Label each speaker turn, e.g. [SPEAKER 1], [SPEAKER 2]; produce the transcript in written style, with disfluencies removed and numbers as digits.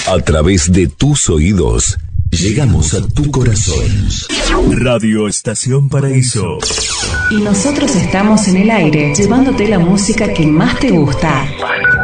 [SPEAKER 1] A través de tus oídos, llegamos a tu corazón.
[SPEAKER 2] Radio Estación Paraíso.
[SPEAKER 3] Y nosotros estamos en el aire, llevándote la música que más te gusta.